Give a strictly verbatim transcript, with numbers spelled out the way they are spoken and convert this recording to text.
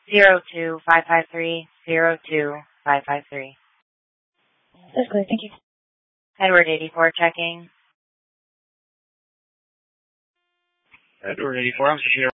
zero two five five three zero two five five three. That's clear. Thank you. Edward eighty-four checking. Edward eighty-four, I'm secure.